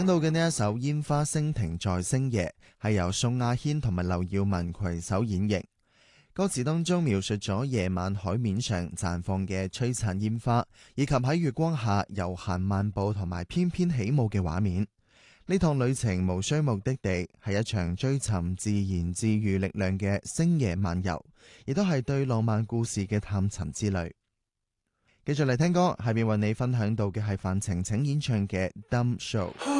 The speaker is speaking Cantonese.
到嘅呢一首《煙花升停在星夜》，係由宋亞軒同埋劉耀文攜手演繹。歌詞當中描述咗夜晚海面上綻放嘅璀璨煙花，以及喺月光下悠閒漫步同埋翩翩起舞嘅畫面。呢趟旅程無需目的地，係一場追尋自然治愈力量嘅星夜漫遊，亦都係對浪漫故事嘅探尋之旅。繼續嚟聽歌，下邊為你分享到嘅係范晴晴演唱嘅《Dumb Show》。